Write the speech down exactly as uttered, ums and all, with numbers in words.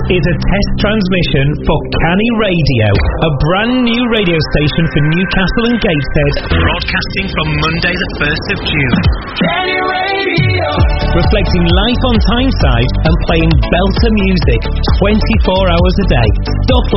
is a test transmission for Canny Radio, a brand new radio station for Newcastle and Gateshead, broadcasting from Monday the first of June. Canny Radio! Reflecting life on Tyneside and playing belter music twenty-four hours a day. Stuff